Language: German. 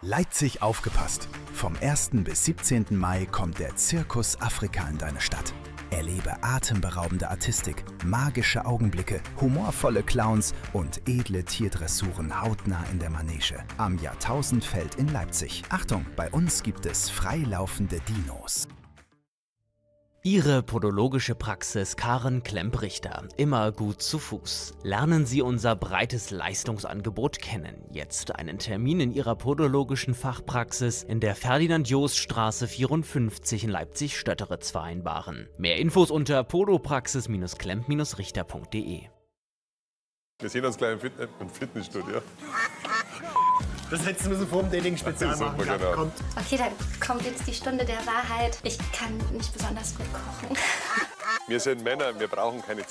Leipzig aufgepasst! Vom 1. bis 17. Mai kommt der Zirkus Afrika in deine Stadt. Erlebe atemberaubende Artistik, magische Augenblicke, humorvolle Clowns und edle Tierdressuren hautnah in der Manege am Jahrtausendfeld in Leipzig. Achtung, bei uns gibt es freilaufende Dinos. Ihre podologische Praxis Karen Klemp-Richter. Immer gut zu Fuß. Lernen Sie unser breites Leistungsangebot kennen. Jetzt einen Termin in Ihrer podologischen Fachpraxis in der Ferdinand-Jost-Straße 54 in Leipzig-Stötteritz vereinbaren. Mehr Infos unter podopraxis-klemp-richter.de. Wir sehen uns gleich im Fitnessstudio. Das hättest du müssen vor dem Dating spezial machen. Super, genau. Kommt. Okay, dann kommt jetzt die Stunde der Wahrheit. Ich kann nicht besonders gut kochen. Wir sind Männer, wir brauchen keine